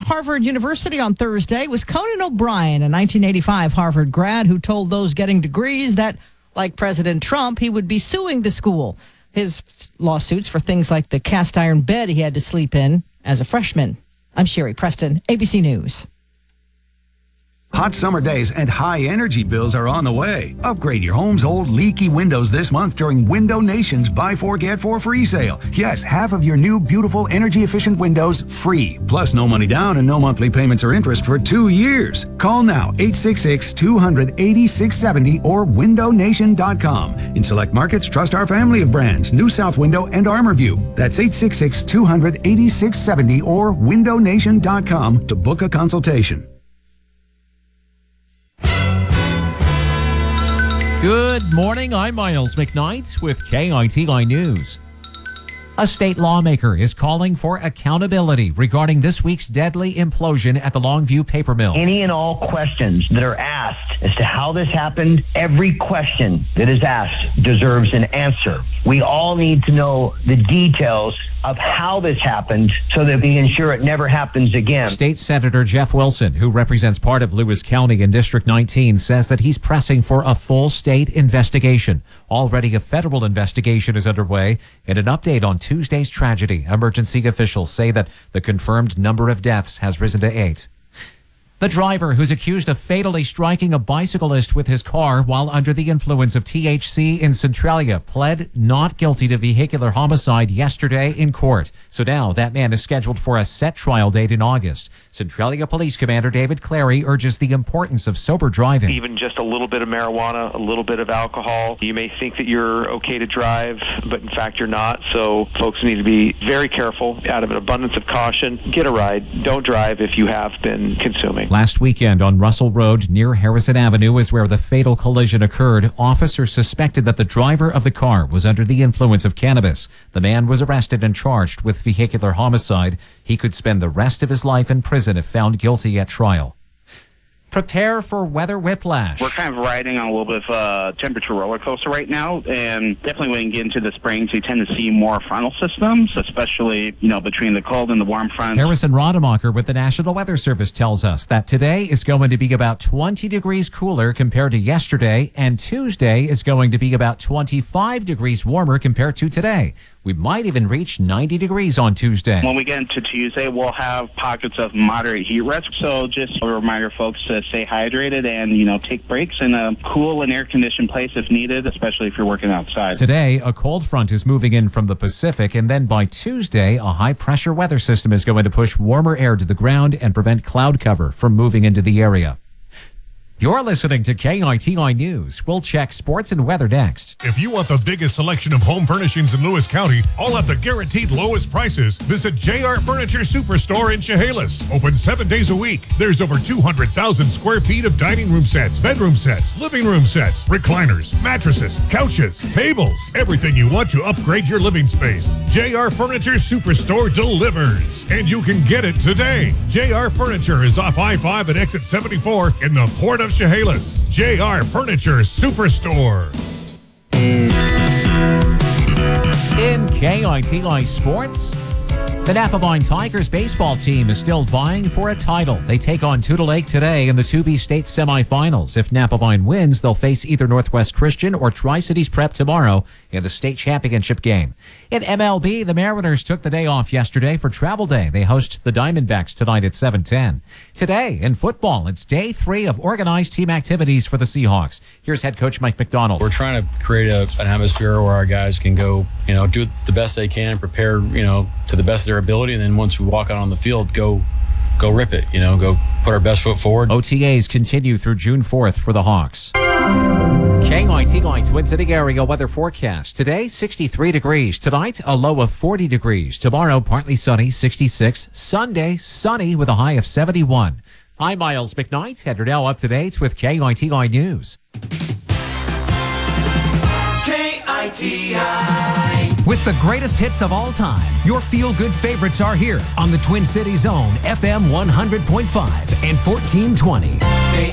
Harvard University on Thursday was Conan O'Brien, a 1985 Harvard grad who told those getting degrees that, like President Trump, he would be suing the school. His lawsuits for things like the cast iron bed he had to sleep in as a freshman. I'm Sherry Preston, ABC News. Hot summer days and high energy bills are on the way. Upgrade your home's old leaky windows this month during Window Nation's Buy 4 Get 4 free sale. Yes, half of your new beautiful energy efficient windows free. Plus no money down and no monthly payments or interest for 2 years. Call now 866-200-8670 or windownation.com. In select markets, trust our family of brands, New South Window and ArmorView. That's 866-200-8670 or windownation.com to book a consultation. Good morning, I'm Miles McKnight with KITI News. A state lawmaker is calling for accountability regarding this week's deadly implosion at the Longview paper mill. Any and all questions that are asked as to how this happened, every question that is asked deserves an answer. We all need to know the details of how this happened so that we ensure it never happens again. State Senator Jeff Wilson, who represents part of Lewis County in District 19, says that he's pressing for a full state investigation. Already a federal investigation is underway. In an update on Tuesday's tragedy, emergency officials say that the confirmed number of deaths has risen to 8. The driver who's accused of fatally striking a bicyclist with his car while under the influence of THC in Centralia pled not guilty to vehicular homicide yesterday in court. So now that man is scheduled for a set trial date in August. Centralia Police Commander David Clary urges the importance of sober driving. Even just a little bit of marijuana, a little bit of alcohol, you may think that you're okay to drive, but in fact you're not. So folks need to be very careful. Out of an abundance of caution, get a ride. Don't drive if you have been consuming. Last weekend on Russell Road near Harrison Avenue is where the fatal collision occurred. Officers suspected that the driver of the car was under the influence of cannabis. The man was arrested and charged with vehicular homicide. He could spend the rest of his life in prison if found guilty at trial. Prepare for weather whiplash. We're kind of riding on a little bit of a temperature roller coaster right now, and definitely when you get into the spring, so you tend to see more frontal systems, especially, between the cold and the warm fronts. Harrison Rodemacher with the National Weather Service tells us that today is going to be about 20 degrees cooler compared to yesterday, and Tuesday is going to be about 25 degrees warmer compared to today. We might even reach 90 degrees on Tuesday. When we get into Tuesday, we'll have pockets of moderate heat risk. So just a reminder, folks, to stay hydrated and, take breaks in a cool and air-conditioned place if needed, especially if you're working outside. Today, a cold front is moving in from the Pacific, and then by Tuesday, a high-pressure weather system is going to push warmer air to the ground and prevent cloud cover from moving into the area. You're listening to KITI News. We'll check sports and weather next. If you want the biggest selection of home furnishings in Lewis County, all at the guaranteed lowest prices, visit JR Furniture Superstore in Chehalis. Open 7 days a week. There's over 200,000 square feet of dining room sets, bedroom sets, living room sets, recliners, mattresses, couches, tables, everything you want to upgrade your living space. JR Furniture Superstore delivers, and you can get it today. JR Furniture is off I-5 at exit 74 in the Port of Chehalis. JR Furniture Superstore. In KITI Sports, the Napa Vine Tigers baseball team is still vying for a title. They take on Tudor Lake today in the 2B state semifinals. If Napa Vine wins, they'll face either Northwest Christian or Tri-Cities Prep tomorrow in the state championship game. In MLB, the Mariners took the day off yesterday for travel day. They host the Diamondbacks tonight at 7:10. Today in football, it's day 3 of organized team activities for the Seahawks. Here's head coach Mike McDonald. We're trying to create an atmosphere where our guys can go, do the best they can, prepare, to the best of their ability, and then once we walk out on the field, go rip it, go put our best foot forward. OTAs continue through June 4th for the Hawks. KITI Twin City area weather forecast. Today, 63 degrees. Tonight, a low of 40 degrees. Tomorrow, partly sunny, 66. Sunday, sunny with a high of 71. I'm Miles McKnight, and you're now up to date with KITI News. KITI. With the greatest hits of all time, your feel-good favorites are here on the Twin Cities Own FM 100.5 and 1420.